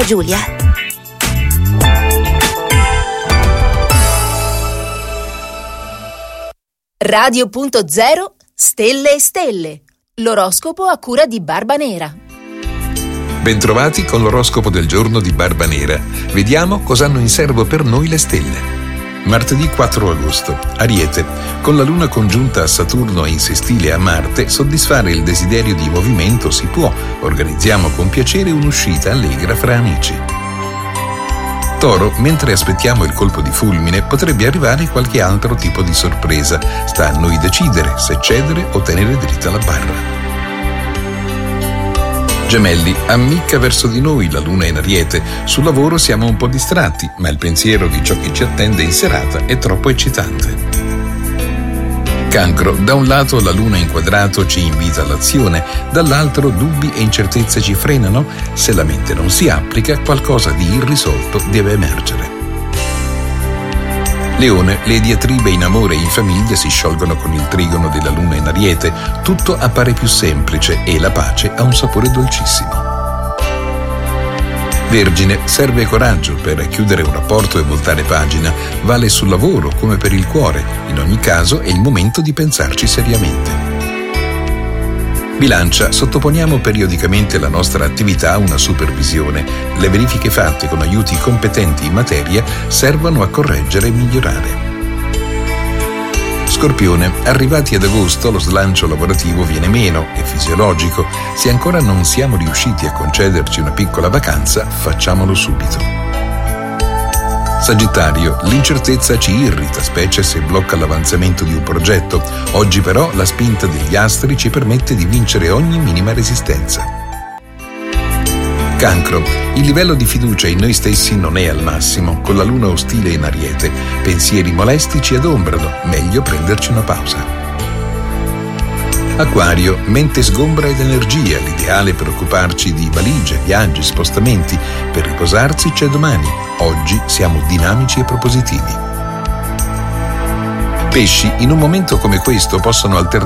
Giulia. Radio.0 Stelle e Stelle. L'oroscopo a cura di Barba Nera. Bentrovati con l'oroscopo del giorno di Barba Nera. Vediamo cosa hanno in serbo per noi le stelle. Martedì 4 agosto. Ariete. Con la luna congiunta a Saturno e in sestile a Marte, soddisfare il desiderio di movimento si può. Organizziamo con piacere un'uscita allegra fra amici. Toro, mentre aspettiamo il colpo di fulmine, potrebbe arrivare qualche altro tipo di sorpresa. Sta a noi decidere se cedere o tenere dritta la barra. Gemelli, ammicca verso di noi la luna in Ariete. Sul lavoro siamo un po' distratti, ma il pensiero di ciò che ci attende in serata è troppo eccitante. Cancro, da un lato la luna in quadrato ci invita all'azione, dall'altro dubbi e incertezze ci frenano. Se la mente non si applica, qualcosa di irrisolto deve emergere. Leone, le diatribe in amore e in famiglia si sciolgono con il trigono della luna in Ariete. Tutto appare più semplice e la pace ha un sapore dolcissimo. Vergine, serve coraggio per chiudere un rapporto e voltare pagina. Vale sul lavoro come per il cuore. In ogni caso è il momento di pensarci seriamente. Bilancia, sottoponiamo periodicamente la nostra attività a una supervisione. Le verifiche fatte con aiuti competenti in materia servono a correggere e migliorare. Scorpione, arrivati ad agosto lo slancio lavorativo viene meno, è fisiologico. Se ancora non siamo riusciti a concederci una piccola vacanza, facciamolo subito. Sagittario, l'incertezza ci irrita, specie se blocca l'avanzamento di un progetto. Oggi però la spinta degli astri ci permette di vincere ogni minima resistenza. Cancro, il livello di fiducia in noi stessi non è al massimo, con la luna ostile in Ariete. Pensieri molesti ci adombrano, meglio prenderci una pausa. Acquario, mente sgombra ed energia, l'ideale per occuparci di valigie, viaggi, spostamenti. Per riposarsi c'è domani, oggi siamo dinamici e propositivi. Pesci, in un momento come questo possono alternare